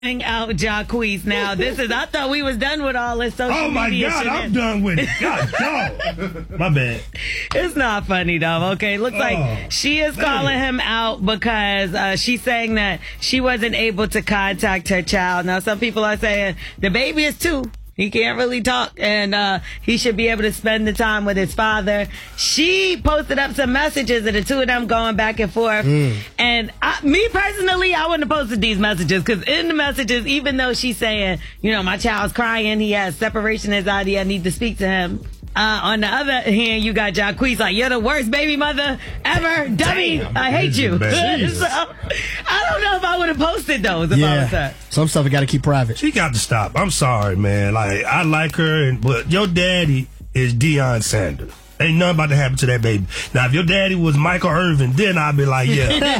Hang out Jacquees now. I thought we was done with all this social media. Oh my God, I'm done with it. God, dog. My bad. It's not funny though. Okay, looks like she is calling him out because she's saying that she wasn't able to contact her child. Now, some people are saying the baby is 2. He can't really talk, and he should be able to spend the time with his father. She posted up some messages of the two of them going back and forth. And me personally, I wouldn't have posted these messages because in the messages, even though she's saying, you know, my child's crying, he has separation anxiety, I need to speak to him. On the other hand, you got Jacquees like, you're the worst baby mother ever. Dummy, Damn. I hate you. So, I don't know if I would have posted those if I was her. Some stuff you got to keep private. She got to stop. I'm sorry, man. Like, I like her, but your daddy is Deion Sanders. Ain't nothing about to happen to that baby. Now, if your daddy was Michael Irvin, then I'd be like, yeah.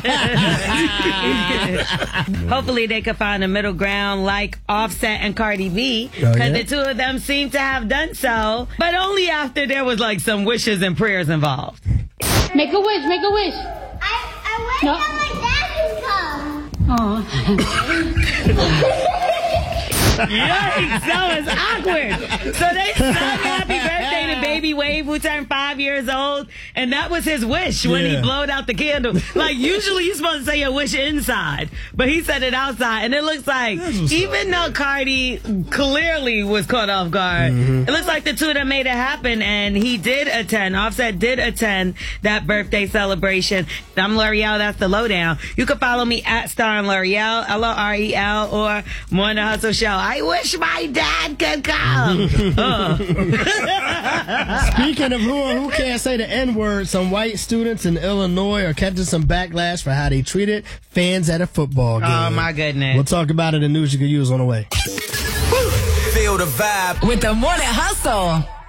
Hopefully they could find a middle ground like Offset and Cardi B, because the two of them seem to have done so, but only after there was like some wishes and prayers involved. Make a wish, make a wish. I wish that my dad could come. Yikes, that was awkward. So they sang happy birthday to Baby Wave, who turned 5 years old, and that was his wish when he blowed out the candle. Like, usually you're supposed to say your wish inside, but he said it outside, and it looks like, even though Cardi clearly was caught off guard, it looks like the two of them made it happen, and he did attend, Offset did attend that birthday celebration. I'm L'Oreal, that's the lowdown. You can follow me at Star and L'Oreal, L-O-R-E-L, or Morning Hustle Show. I wish my dad could come. Speaking of who can't say the N-word, some white students in Illinois are catching some backlash for how they treated fans at a football game. Oh, my goodness. We'll talk about it in news you can use on the way. Feel the vibe with the Morning Hustle.